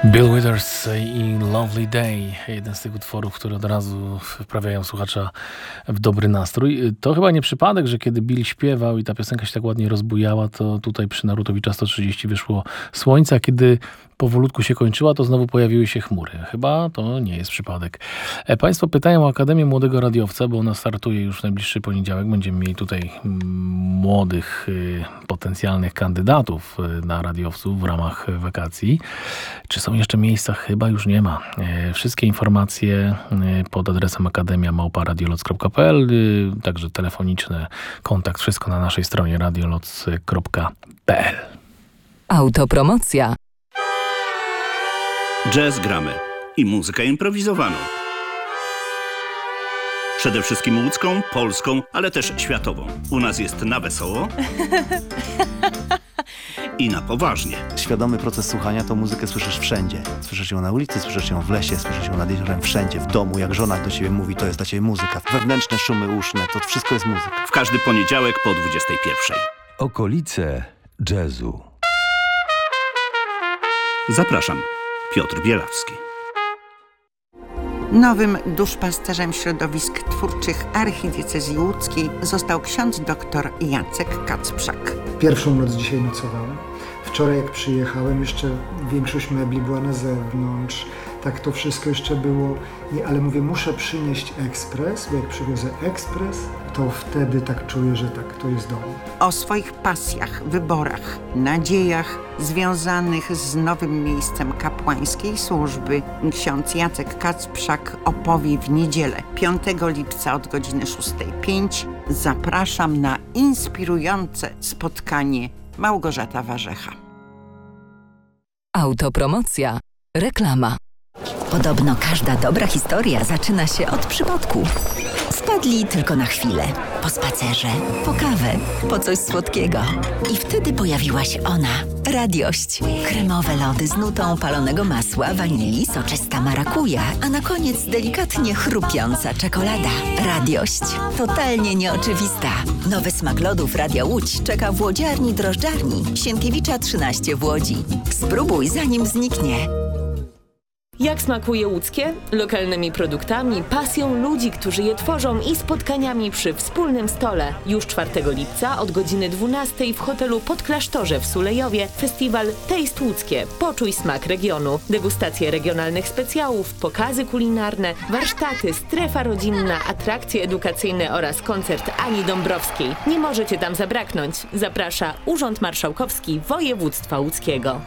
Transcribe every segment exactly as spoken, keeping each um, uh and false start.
Bill Withers i Lovely Day, jeden z tych utworów, które od razu wprawiają słuchacza w dobry nastrój. To chyba nie przypadek, że kiedy Bill śpiewał i ta piosenka się tak ładnie rozbujała, to tutaj przy Narutowicza sto trzydzieści wyszło słońce, a kiedy powolutku się kończyła, to znowu pojawiły się chmury. Chyba to nie jest przypadek. Państwo pytają o Akademię Młodego Radiowca, bo ona startuje już w najbliższy poniedziałek. Będziemy mieli tutaj młodych, potencjalnych kandydatów na radiowców w ramach wakacji. Czy są jeszcze miejsca? Chyba już nie ma. Wszystkie informacje pod adresem akademia małpa radioloc kropka p l, także telefoniczny kontakt, wszystko na naszej stronie radioloc kropka p l. Autopromocja. Jazz gramy i muzykę improwizowaną. Przede wszystkim łódzką, polską, ale też światową. U nas jest na wesoło i na poważnie. Świadomy proces słuchania to muzykę słyszysz wszędzie. Słyszysz ją na ulicy, słyszysz ją w lesie, słyszysz ją nad jeziorem, wszędzie, w domu. Jak żona do ciebie mówi, to jest dla ciebie muzyka. Wewnętrzne szumy uszne, to wszystko jest muzyka. W każdy poniedziałek po dwudziestej pierwszej. Okolice jazzu. Zapraszam. Piotr Bielawski. Nowym duszpasterzem środowisk twórczych archidiecezji łódzkiej został ksiądz dr Jacek Kacprzak. Pierwszą noc dzisiaj nocowałem. Wczoraj jak przyjechałem, jeszcze większość mebli była na zewnątrz. Tak to wszystko jeszcze było, nie, ale mówię, muszę przynieść ekspres, bo jak przywiozę ekspres, to wtedy tak czuję, że tak, to jest dom. O swoich pasjach, wyborach, nadziejach związanych z nowym miejscem kapłańskiej służby ksiądz Jacek Kacprzak opowie w niedzielę, piątego lipca od godziny szóstej pięć. Zapraszam na inspirujące spotkanie. Małgorzata Warzecha. Autopromocja. Reklama. Podobno każda dobra historia zaczyna się od przypadku. Wpadli tylko na chwilę, po spacerze, po kawę, po coś słodkiego. I wtedy pojawiła się ona, Radiość. Kremowe lody z nutą palonego masła, wanilii, soczysta marakuja, a na koniec delikatnie chrupiąca czekolada. Radiość. Totalnie nieoczywista. Nowy smak lodów Radia Łódź czeka w łodziarni drożdżarni Sienkiewicza trzynaście w Łodzi. Spróbuj zanim zniknie. Jak smakuje łódzkie? Lokalnymi produktami, pasją ludzi, którzy je tworzą i spotkaniami przy wspólnym stole. Już czwartego lipca od godziny dwunastej w hotelu Podklasztorze w Sulejowie festiwal Taste Łódzkie. Poczuj smak regionu. Degustacje regionalnych specjałów, pokazy kulinarne, warsztaty, strefa rodzinna, atrakcje edukacyjne oraz koncert Ani Dąbrowskiej. Nie możecie tam zabraknąć. Zaprasza Urząd Marszałkowski Województwa Łódzkiego.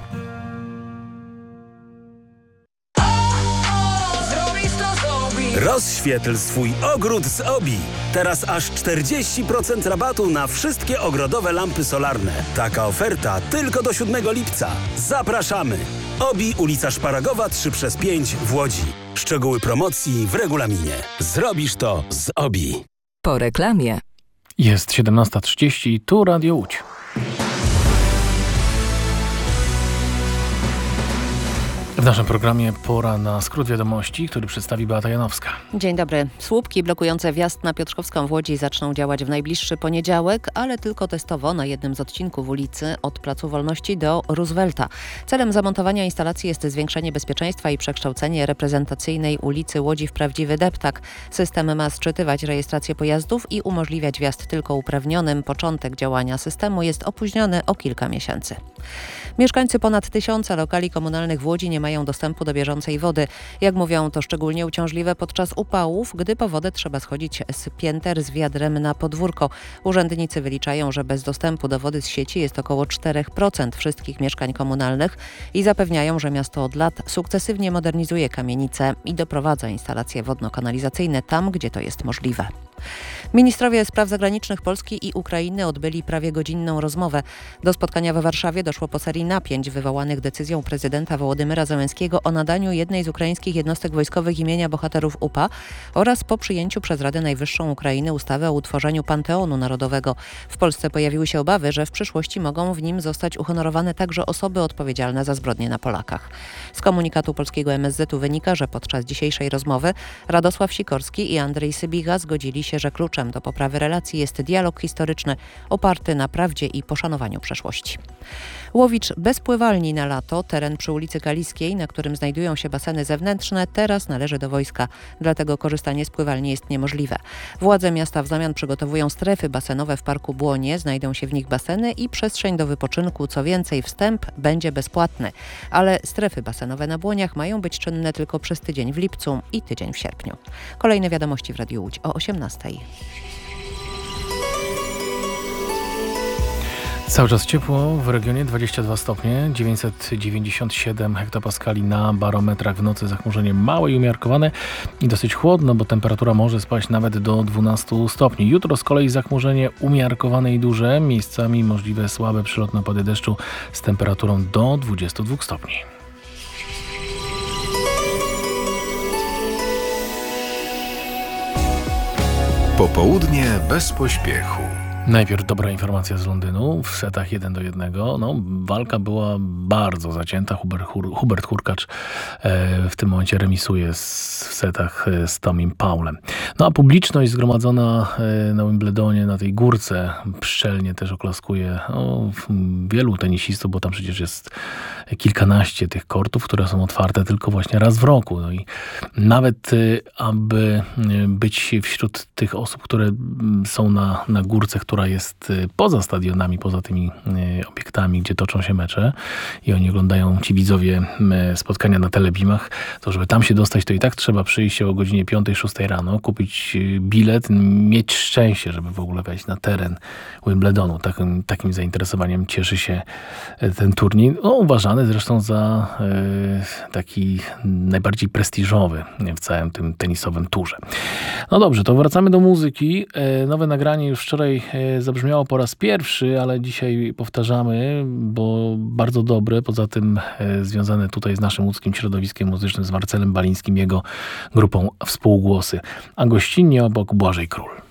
Rozświetl swój ogród z Obi. Teraz aż czterdzieści procent rabatu na wszystkie ogrodowe lampy solarne. Taka oferta tylko do siódmego lipca. Zapraszamy! Obi, ulica Szparagowa trzy przez pięć w Łodzi. Szczegóły promocji w regulaminie. Zrobisz to z Obi. Po reklamie. Jest siedemnasta trzydzieści, tu Radio Łódź. W naszym programie pora na skrót wiadomości, który przedstawi Beata Janowska. Dzień dobry. Słupki blokujące wjazd na Piotrkowską w Łodzi zaczną działać w najbliższy poniedziałek, ale tylko testowo na jednym z odcinków ulicy od Placu Wolności do Roosevelta. Celem zamontowania instalacji jest zwiększenie bezpieczeństwa i przekształcenie reprezentacyjnej ulicy Łodzi w prawdziwy deptak. System ma sczytywać rejestrację pojazdów i umożliwiać wjazd tylko uprawnionym. Początek działania systemu jest opóźniony o kilka miesięcy. Mieszkańcy ponad tysiąca lokali komunalnych w Łodzi nie mają dostępu do bieżącej wody. Jak mówią, to szczególnie uciążliwe podczas upałów, gdy po wodę trzeba schodzić z pięter z wiadrem na podwórko. Urzędnicy wyliczają, że bez dostępu do wody z sieci jest około cztery procent wszystkich mieszkań komunalnych i zapewniają, że miasto od lat sukcesywnie modernizuje kamienice i doprowadza instalacje wodno-kanalizacyjne tam, gdzie to jest możliwe. Ministrowie spraw zagranicznych Polski i Ukrainy odbyli prawie godzinną rozmowę. Do spotkania we Warszawie doszło po serii napięć wywołanych decyzją prezydenta Wołodymyra Zełenskiego o nadaniu jednej z ukraińskich jednostek wojskowych imienia bohaterów U P A oraz po przyjęciu przez Radę Najwyższą Ukrainy ustawy o utworzeniu Panteonu Narodowego. W Polsce pojawiły się obawy, że w przyszłości mogą w nim zostać uhonorowane także osoby odpowiedzialne za zbrodnie na Polakach. Z komunikatu polskiego M S Z-u wynika, że podczas dzisiejszej rozmowy Radosław Sikorski i Andrzej Sybiga zgodzili się, że kluczem do poprawy relacji jest dialog historyczny oparty na prawdzie i poszanowaniu przeszłości. Łowicz bez pływalni na lato, teren przy ulicy Kaliskiej Nadziei, na którym znajdują się baseny zewnętrzne, teraz należy do wojska. Dlatego korzystanie z pływalni jest niemożliwe. Władze miasta w zamian przygotowują strefy basenowe w Parku Błonie. Znajdą się w nich baseny i przestrzeń do wypoczynku. Co więcej, wstęp będzie bezpłatny. Ale strefy basenowe na Błoniach mają być czynne tylko przez tydzień w lipcu i tydzień w sierpniu. Kolejne wiadomości w Radiu Łódź o osiemnastej. Cały czas ciepło w regionie, dwadzieścia dwa stopnie, dziewięćset dziewięćdziesiąt siedem hektopaskali na barometrach, w nocy zachmurzenie małe i umiarkowane i dosyć chłodno, bo temperatura może spaść nawet do dwunastu stopni. Jutro z kolei zachmurzenie umiarkowane i duże, miejscami możliwe słabe przelotne opady deszczu z temperaturą do dwudziestu dwóch stopni. Popołudnie bez pośpiechu. Najpierw dobra informacja z Londynu w setach jeden do jednego. No, walka była bardzo zacięta. Hubert, Hur, Hubert Hurkacz e, w tym momencie remisuje z, w setach z Tomim Powellem. No a publiczność zgromadzona e, na Wimbledonie, na tej górce pszczelnie też oklaskuje no, wielu tenisistów, bo tam przecież jest kilkanaście tych kortów, które są otwarte tylko właśnie raz w roku. No i nawet e, aby być wśród tych osób, które są na, na górce, która jest poza stadionami, poza tymi obiektami, gdzie toczą się mecze i oni oglądają, ci widzowie, spotkania na telebimach, to żeby tam się dostać, to i tak trzeba przyjść o godzinie piątej, szóstej rano, kupić bilet, mieć szczęście, żeby w ogóle wejść na teren Wimbledonu. Takim, takim zainteresowaniem cieszy się ten turniej. No, uważany zresztą za e, taki najbardziej prestiżowy w całym tym tenisowym turze. No dobrze, to wracamy do muzyki. E, nowe nagranie już wczoraj e, zabrzmiało po raz pierwszy, ale dzisiaj powtarzamy, bo bardzo dobre, poza tym e, związane tutaj z naszym łódzkim środowiskiem muzycznym, z Marcelem Balińskim, jego grupą Współgłosy. A gościnnie obok Błażej Król.